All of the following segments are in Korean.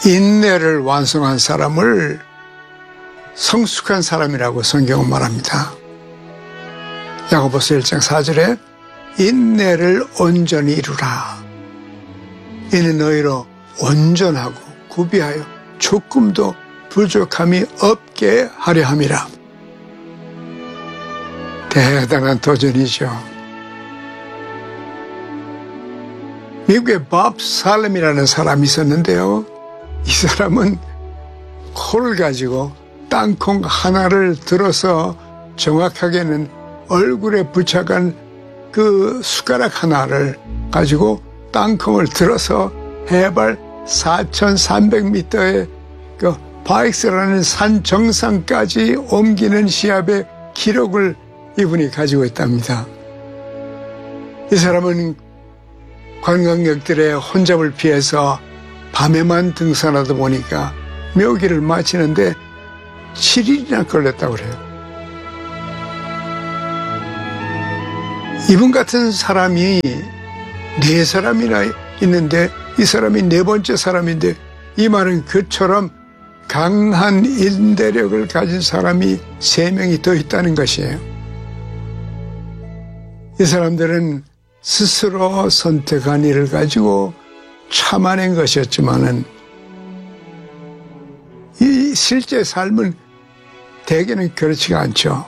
인내를 완성한 사람을 성숙한 사람이라고 성경은 말합니다. 야고보서 1장 4절에 인내를 온전히 이루라. 이는 너희로 온전하고 구비하여 조금도 부족함이 없게 하려 함이라. 대단한 도전이죠. 미국에 밥 살렘이라는 사람이 있었는데요. 이 사람은 코를 가지고 땅콩 하나를 들어서 정확하게는 얼굴에 부착한 그 숟가락 하나를 가지고 땅콩을 들어서 해발 4,300m의 그 바익스라는 산 정상까지 옮기는 시합의 기록을 이분이 가지고 있답니다. 이 사람은 관광객들의 혼잡을 피해서 밤에만 등산하다 보니까 묘기를 마치는데 7일이나 걸렸다고 그래요. 이분 같은 사람이 4사람이나 있는데 이 사람이 4번째 사람인데 이 말은 그처럼 강한 인내력을 가진 사람이 3명이 더 있다는 것이에요. 이 사람들은 스스로 선택한 일을 가지고 참아낸 것이었지만은 이 실제 삶은 대개는 그렇지가 않죠.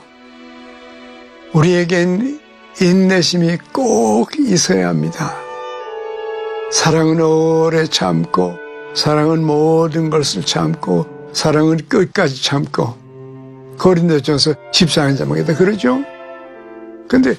우리에겐 인내심이 꼭 있어야 합니다. 사랑은 오래 참고, 사랑은 모든 것을 참고, 사랑은 끝까지 참고, 고린도전서 14장에다 그러죠? 근데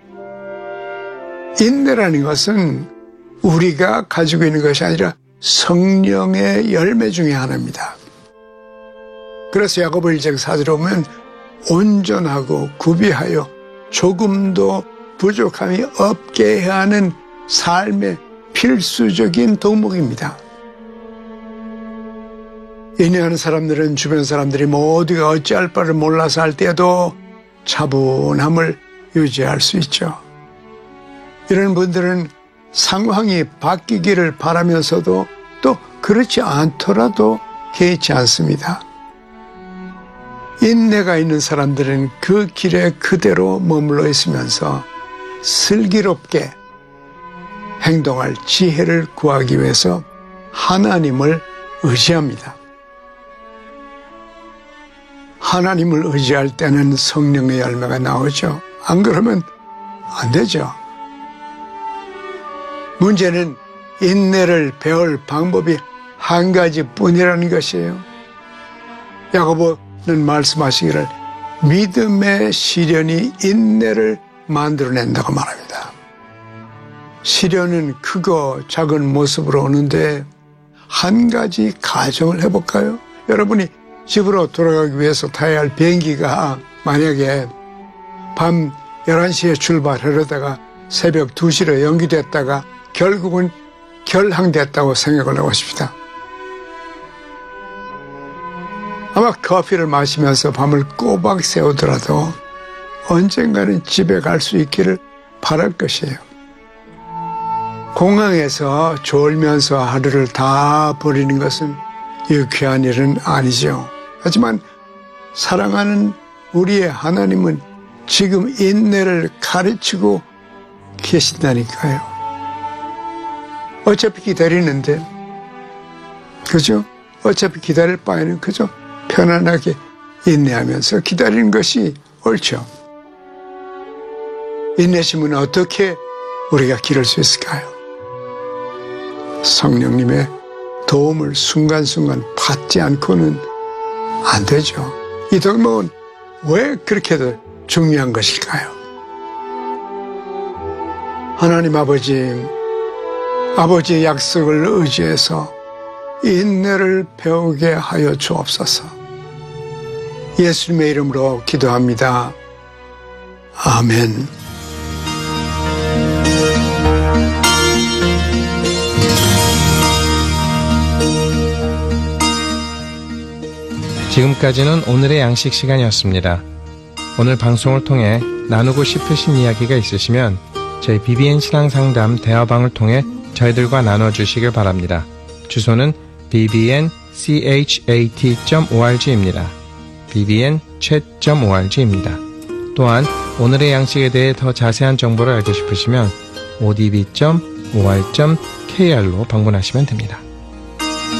인내라는 것은 우리가 가지고 있는 것이 아니라 성령의 열매 중에 하나입니다. 그래서 야고보 1장 4절에 보면 온전하고 구비하여 조금도 부족함이 없게 해야 하는 삶의 필수적인 덕목입니다. 인내하는 사람들은 주변 사람들이 모두가 어찌할 바를 몰라서 할 때에도 차분함을 유지할 수 있죠. 이런 분들은 상황이 바뀌기를 바라면서도 또 그렇지 않더라도 개의치 않습니다. 인내가 있는 사람들은 그 길에 그대로 머물러 있으면서 슬기롭게 행동할 지혜를 구하기 위해서 하나님을 의지합니다. 하나님을 의지할 때는 성령의 열매가 나오죠. 안 그러면 안 되죠. 문제는 인내를 배울 방법이 한 가지뿐이라는 것이에요. 야고보는 말씀하시기를 믿음의 시련이 인내를 만들어낸다고 말합니다. 시련은 크고 작은 모습으로 오는데 한 가지 가정을 해볼까요? 여러분이 집으로 돌아가기 위해서 타야 할 비행기가 만약에 밤 11시에 출발하려다가 새벽 2시로 연기됐다가 결국은 결항됐다고 생각을 해보십시다. 아마 커피를 마시면서 밤을 꼬박 새우더라도 언젠가는 집에 갈 수 있기를 바랄 것이에요. 공항에서 졸면서 하루를 다 버리는 것은 유쾌한 일은 아니죠. 하지만 사랑하는 우리의 하나님은 지금 인내를 가르치고 계신다니까요. 어차피 기다리는데, 그죠? 어차피 기다릴 바에는 그죠? 편안하게 인내하면서 기다리는 것이 옳죠. 인내심은 어떻게 우리가 기를 수 있을까요? 성령님의 도움을 순간순간 받지 않고는 안 되죠. 이 덕목은 왜 그렇게도 중요한 것일까요? 하나님 아버지의 약속을 의지해서 인내를 배우게 하여 주옵소서. 예수님의 이름으로 기도합니다. 아멘. 지금까지는 오늘의 양식 시간이었습니다. 오늘 방송을 통해 나누고 싶으신 이야기가 있으시면 저희 BBN 신앙상담 대화방을 통해 저희들과 나눠주시길 바랍니다. 주소는 bbnchat.org입니다. bbnchat.org입니다. 또한 오늘의 양식에 대해 더 자세한 정보를 알고 싶으시면 odb.or.kr로 방문하시면 됩니다.